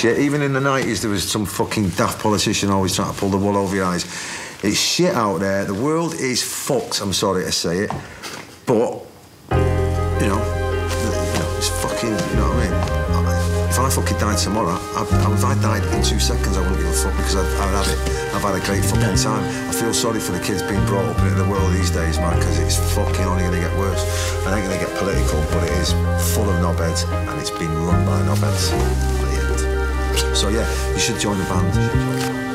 shit. Even in the 90s, there was some fucking daft politician always trying to pull the wool over your eyes. It's shit out there. The world is fucked, I'm sorry to say it. But, it's fucking, you know what I mean? If I fucking died tomorrow, if I died in 2 seconds, I wouldn't give a fuck because I'd have it. I've had a great fucking time. I feel sorry for the kids being brought up into the world these days, man, because it's fucking only going to get worse. I ain't going to get political, but it is full of knobheads, and it's been run by knobheads at the end. So yeah, you should join the band.